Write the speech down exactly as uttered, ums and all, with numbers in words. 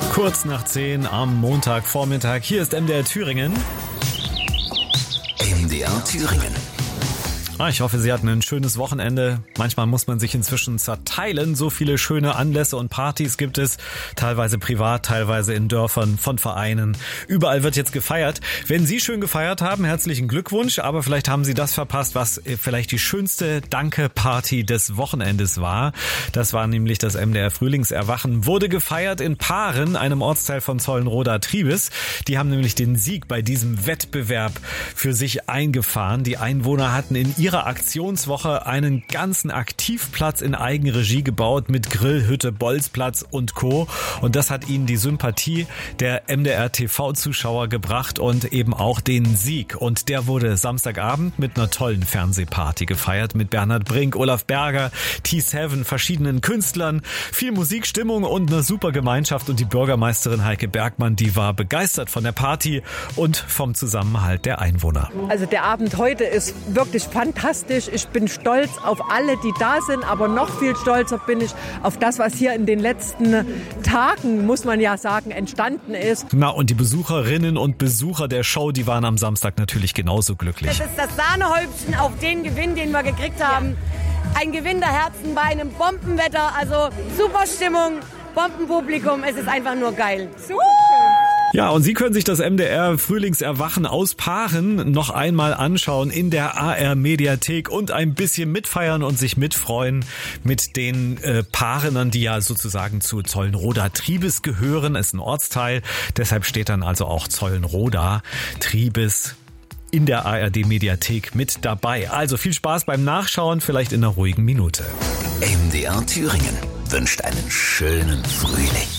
Kurz nach zehn am Montagvormittag. Hier ist M D R Thüringen. M D R Thüringen. Ah, ich hoffe, Sie hatten ein schönes Wochenende. Manchmal muss man sich inzwischen zerteilen. So viele schöne Anlässe und Partys gibt es. Teilweise privat, teilweise in Dörfern, von Vereinen. Überall wird jetzt gefeiert. Wenn Sie schön gefeiert haben, herzlichen Glückwunsch. Aber vielleicht haben Sie das verpasst, was vielleicht die schönste Danke-Party des Wochenendes war. Das war nämlich das M D R Frühlingserwachen. Wurde gefeiert in Paaren, einem Ortsteil von Zollenroda-Triebes. Die haben nämlich den Sieg bei diesem Wettbewerb für sich eingefahren. Die Einwohner hatten in ihrer Aktionswoche einen ganzen Aktivplatz in Eigenregie gebaut mit Grillhütte, Bolzplatz und Co. Und das hat ihnen die Sympathie der M D R T V-Zuschauer gebracht und eben auch den Sieg. Und der wurde Samstagabend mit einer tollen Fernsehparty gefeiert mit Bernhard Brink, Olaf Berger, T sieben, verschiedenen Künstlern, viel Musik, Stimmung und eine super Gemeinschaft. Und die Bürgermeisterin Heike Bergmann, die war begeistert von der Party und vom Zusammenhalt der Einwohner. Also der Abend heute ist wirklich fantastisch. Ich bin stolz auf alle, die da sind, aber noch viel stolzer bin ich auf das, was hier in den letzten Tagen, muss man ja sagen, entstanden ist. Na, und die Besucherinnen und Besucher der Show, die waren am Samstag natürlich genauso glücklich. Das ist das Sahnehäubchen auf den Gewinn, den wir gekriegt haben. Ein Gewinn der Herzen bei einem Bombenwetter, also super Stimmung, Bombenpublikum, es ist einfach nur geil. Super. Ja, und Sie können sich das M D R Frühlingserwachen aus Paaren noch einmal anschauen in der A R Mediathek und ein bisschen mitfeiern und sich mitfreuen mit den äh, Paarenern, die ja sozusagen zu Zollenroda-Triebes gehören. Das ist ein Ortsteil, deshalb steht dann also auch Zollenroda-Triebes in der A R D Mediathek mit dabei. Also viel Spaß beim Nachschauen, vielleicht in einer ruhigen Minute. M D R Thüringen wünscht einen schönen Frühling.